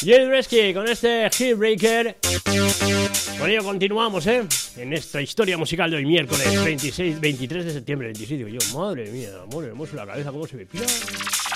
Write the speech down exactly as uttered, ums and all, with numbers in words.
Jodresky con este Heartbreaker. Con ello continuamos, ¿eh? En esta historia musical de hoy, miércoles veintiséis, veintitrés de septiembre, veintiséis, digo yo, madre mía, amor hermoso, la cabeza cómo se me pira.